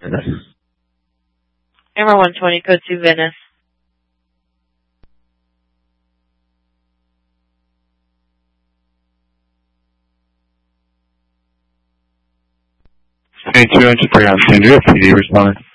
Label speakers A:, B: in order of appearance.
A: Number 120, code 2 Venice.
B: Hey, 203 Alexandria, PD responding.